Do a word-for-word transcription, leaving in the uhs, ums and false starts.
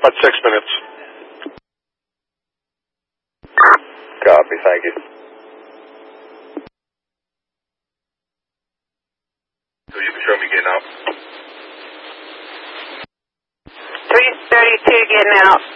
About six minutes. Copy, thank you. So you can show me getting out. three thirty-two getting out.